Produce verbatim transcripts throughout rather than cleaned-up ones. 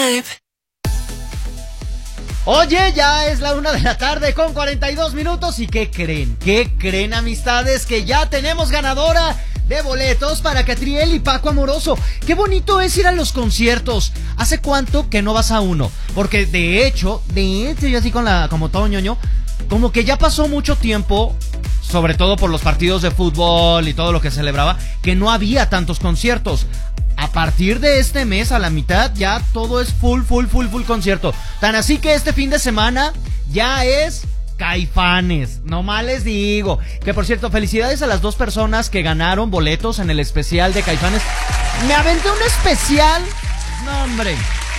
Vibe. Oye, ya es la una de la tarde con cuarenta y dos minutos. ¿Y qué creen? ¿Qué creen, amistades? Que ya tenemos ganadora de boletos para Catriel y Paco Amoroso. Qué bonito es ir a los conciertos. ¿Hace cuánto que no vas a uno? Porque de hecho, de hecho, yo así con la, como todo ñoño, como que ya pasó mucho tiempo, sobre todo por los partidos de fútbol y todo lo que celebraba, que no había tantos conciertos. A partir de este mes, a la mitad, ya todo es full, full, full, full concierto. Tan así que este fin de semana ya es Caifanes. Nomás les digo. Que por cierto, felicidades a las dos personas que ganaron boletos en el especial de Caifanes. Me aventé un especial. No, hombre.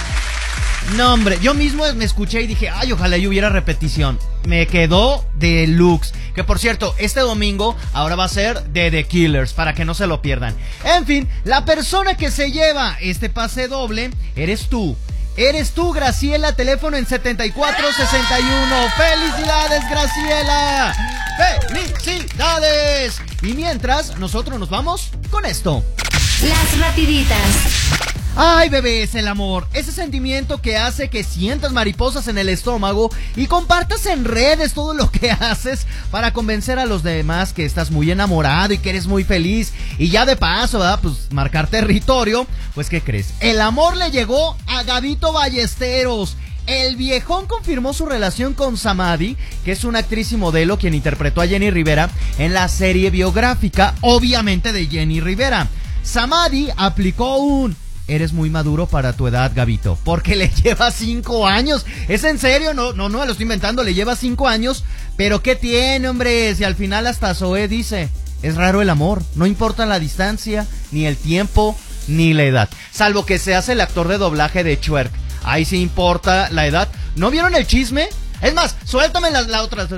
No, hombre. Yo mismo me escuché y dije, ay, ojalá y hubiera repetición. Me quedó deluxe. Que por cierto, este domingo ahora va a ser de The Killers, para que no se lo pierdan. En fin, la persona que se lleva este pase doble eres tú. Eres tú, Graciela, teléfono en setenta y cuatro sesenta y uno. ¡Felicidades, Graciela! ¡Felicidades! Y mientras, nosotros nos vamos con esto. Las rapiditas. Ay, bebé, es el amor. Ese sentimiento que hace que sientas mariposas en el estómago y compartas en redes todo lo que haces para convencer a los demás que estás muy enamorado y que eres muy feliz. Y ya de paso, ¿verdad? Pues marcar territorio. Pues, ¿qué crees? El amor le llegó a Gabito Ballesteros. El viejón confirmó su relación con Samadhi, que es una actriz y modelo quien interpretó a Jenny Rivera en la serie biográfica, obviamente, de Jenny Rivera. Samadhi aplicó un... Eres muy maduro para tu edad, Gabito, porque le lleva cinco años. ¿Es en serio? No, no, no, lo estoy inventando, le lleva cinco años. Pero ¿qué tiene, hombre? Si al final hasta Zoé dice, es raro el amor, no importa la distancia, ni el tiempo, ni la edad. Salvo que seas el actor de doblaje de Shrek. Ahí sí importa la edad. ¿No vieron el chisme? Es más, suéltame la, la otra.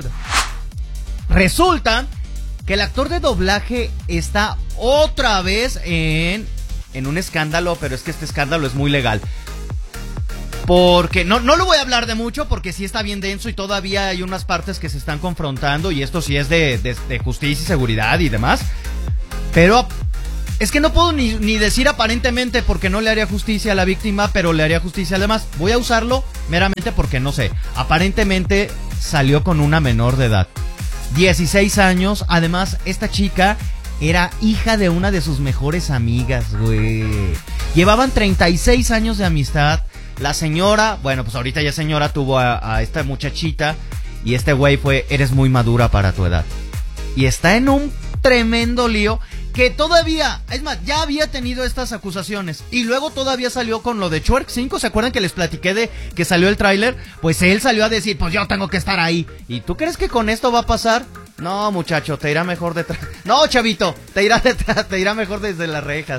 Resulta que el actor de doblaje está otra vez en... en un escándalo, pero es que este escándalo es muy legal. Porque no, no lo voy a hablar de mucho, porque sí está bien denso y todavía hay unas partes que se están confrontando, y esto sí es de, de, de justicia y seguridad y demás. Pero es que no puedo ni, ni decir aparentemente, porque no le haría justicia a la víctima, pero le haría justicia a demás. Voy a usarlo meramente porque no sé. Aparentemente salió con una menor de edad, dieciséis años. Además, esta chica era hija de una de sus mejores amigas, güey. Llevaban treinta y seis años de amistad. La señora, bueno, pues ahorita ya señora, tuvo a, a esta muchachita. Y este güey fue, eres muy madura para tu edad. Y está en un tremendo lío que todavía, es más, ya había tenido estas acusaciones. Y luego todavía salió con lo de Shrek cinco. ¿Se acuerdan que les platiqué de que salió el tráiler? Pues él salió a decir, pues yo tengo que estar ahí. ¿Y tú crees que con esto va a pasar? No, muchacho, te irá mejor detrás. No, chavito, te irá detrás, te irá mejor desde las rejas.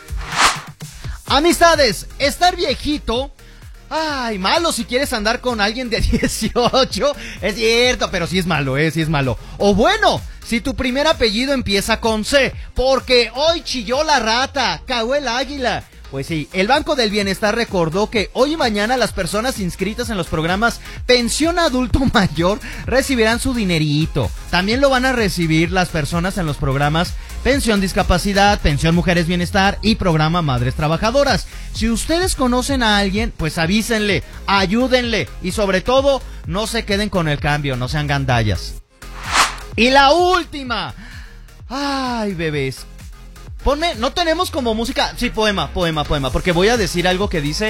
Amistades, estar viejito. Ay, malo si quieres andar con alguien de dieciocho. Es cierto, pero sí es malo, eh, sí es malo. O bueno, si tu primer apellido empieza con C, porque hoy chilló la rata, cagó el águila. Pues sí, el Banco del Bienestar recordó que hoy y mañana las personas inscritas en los programas Pensión Adulto Mayor recibirán su dinerito. También lo van a recibir las personas en los programas Pensión Discapacidad, Pensión Mujeres Bienestar y Programa Madres Trabajadoras. Si ustedes conocen a alguien, pues avísenle, ayúdenle y sobre todo, no se queden con el cambio, no sean gandallas. Y la última. Ay, bebés. Ponme, no tenemos como música. Sí, poema, poema, poema. Porque voy a decir algo que dice: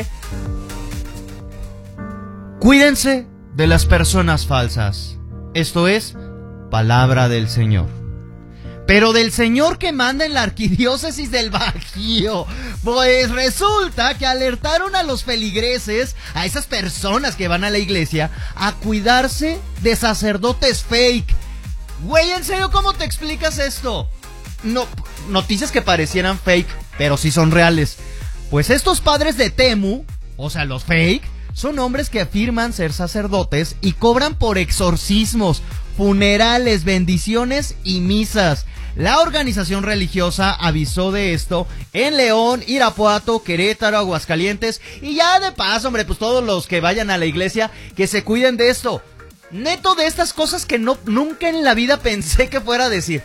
cuídense de las personas falsas. Esto es palabra del Señor. Pero del Señor que manda en la arquidiócesis del Bajío. Pues resulta que alertaron a los feligreses, a esas personas que van a la iglesia, a cuidarse de sacerdotes fake. Güey, ¿en serio cómo te explicas esto? No, noticias que parecieran fake, pero sí son reales. Pues estos padres de Temu, o sea, los fake, son hombres que afirman ser sacerdotes y cobran por exorcismos, funerales, bendiciones y misas. La organización religiosa avisó de esto en León, Irapuato, Querétaro, Aguascalientes. Y ya de paso, hombre, pues todos los que vayan a la iglesia, que se cuiden de esto. Neto, de estas cosas que no nunca en la vida pensé que fuera a decir.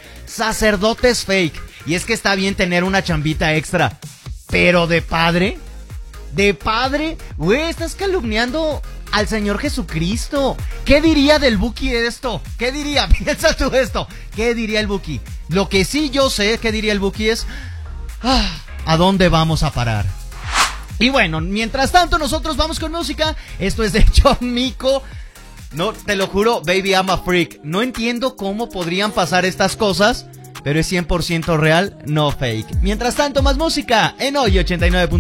Sacerdotes fake. Y es que está bien tener una chambita extra, pero de padre, de padre, güey, estás calumniando al Señor Jesucristo. ¿Qué diría del Buki esto? ¿Qué diría? Piensa tú esto. ¿Qué diría el Buki? Lo que sí yo sé que diría el Buki es, ah, ¿a dónde vamos a parar? Y bueno, mientras tanto nosotros vamos con música. Esto es de John Mico. No, te lo juro, baby, I'm a freak. No entiendo cómo podrían pasar estas cosas, pero es cien por ciento real, no fake. Mientras tanto, más música en Hoy ochenta y nueve punto